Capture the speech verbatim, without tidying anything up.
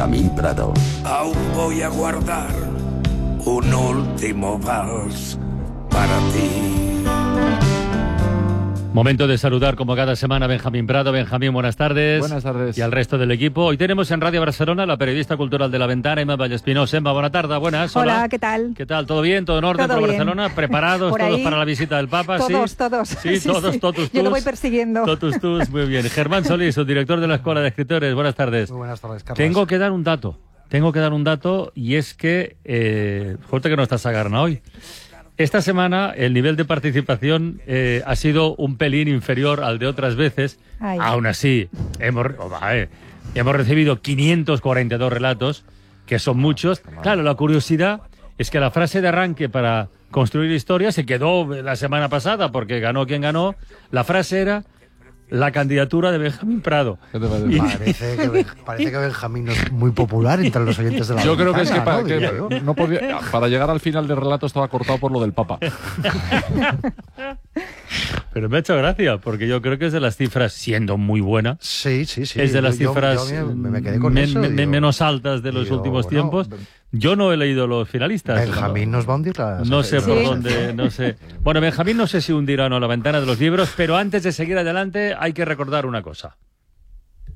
Benjamín Prado. Aún voy a guardar un último vals para ti. Momento de saludar como cada semana a Benjamín Prado. Benjamín, buenas tardes. Buenas tardes. Y al resto del equipo. Hoy tenemos en Radio Barcelona la periodista cultural de La Ventana, Emma Vallespinós. Emma, buena tarde, buenas. Hola, Hola, ¿qué tal? ¿Qué tal? ¿Todo bien? ¿Todo en orden Todo por bien. Barcelona? ¿Preparados Por todos ahí, para la visita del Papa? Todos, ¿Sí? todos. Sí, Sí, todos, sí. totus tus. Yo lo voy persiguiendo. Totus tus, muy bien. Germán Solís, su director de la Escuela de Escritores. Buenas tardes. Muy buenas tardes, Carlos. Tengo que dar un dato. Tengo que dar un dato y es que, eh, fuerte que no está Sagarna hoy. Esta semana el nivel de participación eh, ha sido un pelín inferior al de otras veces. Ay. Aún así, hemos, oh, va, eh, hemos recibido quinientos cuarenta y dos relatos, que son muchos. Claro, la curiosidad es que la frase de arranque para construir historia se quedó la semana pasada porque ganó quien ganó. La frase era la candidatura de Benjamín Prado. ¿Qué te parece? Y- Parece que, Ben- parece que Benjamín no es muy popular entre los oyentes de la Yo creo que es que, Ventana, para, ¿no? que Diría yo. no podía, para llegar al final del relato estaba cortado por lo del Papa. Pero me ha hecho gracia, porque yo creo que es de las cifras, siendo muy buena, Sí, sí, sí. es de las Yo- yo- cifras yo me, me quedé con men- eso. men- digo, menos altas de los digo, últimos bueno, tiempos. Yo no he leído los finalistas. Benjamín nos va a hundir la... No sé la- por Sí. dónde, no sé. Bueno, Benjamín no sé si hundirá o no la ventana de los libros, pero antes de seguir adelante hay que recordar una cosa.